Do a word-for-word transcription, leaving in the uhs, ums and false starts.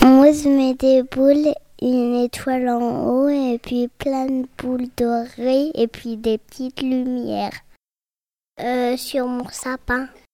Moi, je mets des boules, une étoile en haut, et puis plein de boules dorées, et puis des petites lumières euh, sur mon sapin.